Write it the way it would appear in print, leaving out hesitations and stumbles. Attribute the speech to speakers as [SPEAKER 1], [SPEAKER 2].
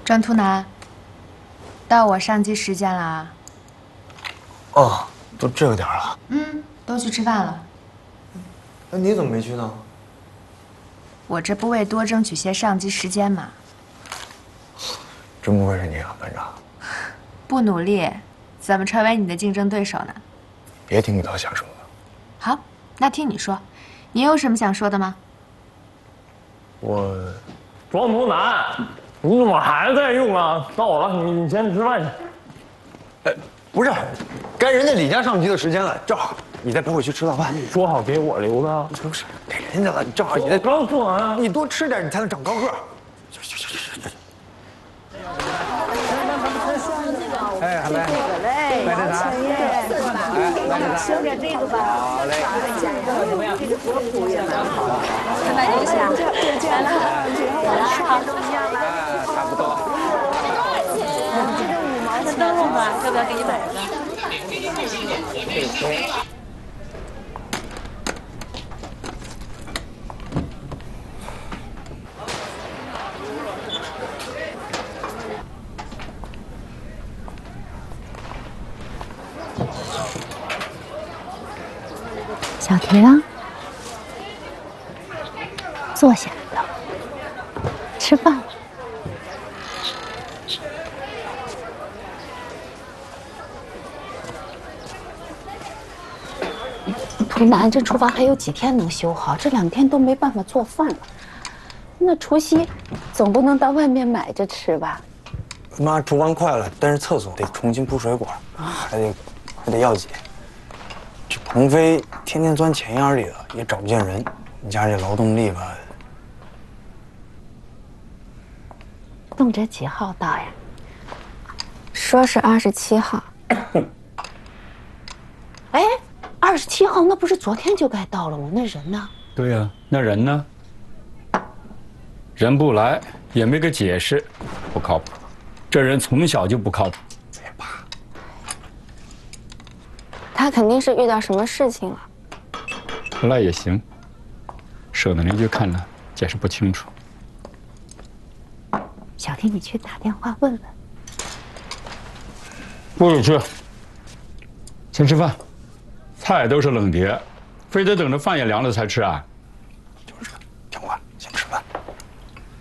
[SPEAKER 1] 张图南，到我上机时间了啊！
[SPEAKER 2] 哦，都这个点了。
[SPEAKER 1] 都去吃饭了。
[SPEAKER 2] 那你怎么没去呢？
[SPEAKER 1] 我这不为多争取些上机时间吗？
[SPEAKER 2] 真不愧是你啊，班长。
[SPEAKER 1] 不努力，怎么成为你的竞争对手呢？
[SPEAKER 2] 别听你倒瞎说的。
[SPEAKER 1] 好，那听你说，你有什么想说的吗？
[SPEAKER 2] 我
[SPEAKER 3] 庄图南，你怎么还在用啊？到了，你先吃饭去。
[SPEAKER 2] 不是，该人家李家上机的时间了，正好你再陪我去吃早饭。
[SPEAKER 3] 说好给我留的，
[SPEAKER 2] 不是给人家了，正好你再
[SPEAKER 3] 刚说完，
[SPEAKER 2] 你多吃点，你才能长高个。去。哎，好嘞，来点啥？来点啥？
[SPEAKER 4] 吃点这个吧。
[SPEAKER 2] 好嘞。
[SPEAKER 4] 怎么样？这个果脯也蛮好的。看看你想，对，这样了，差不多一样了。
[SPEAKER 2] 差不多。
[SPEAKER 4] 这个5毛钱。灯笼吧，要不要给你买一个？
[SPEAKER 5] 小婷，坐下来了，吃饭了。图南，这厨房还有几天能修好？这2天都没办法做饭了。那除夕总不能到外面买着吃吧？
[SPEAKER 2] 妈，厨房快了，但是厕所得重新铺水管，还得药剂。这鹏飞天天钻钱眼里了，也找不见人。你家这劳动力吧，
[SPEAKER 5] 动辄几号到呀？
[SPEAKER 6] 说是27号。
[SPEAKER 5] 哎，27号那不是昨天就该到了吗？那人呢？
[SPEAKER 7] 对呀，那人呢？人不来，也没个解释，不靠谱。这人从小就不靠谱。
[SPEAKER 2] 别怕，
[SPEAKER 6] 他肯定是遇到什么事情了。
[SPEAKER 7] 那也行，省得邻居看了解释不清楚。
[SPEAKER 5] 小婷，你去打电话问问。
[SPEAKER 7] 不许去，先吃饭，菜都是冷碟，非得等着饭也凉了才吃啊？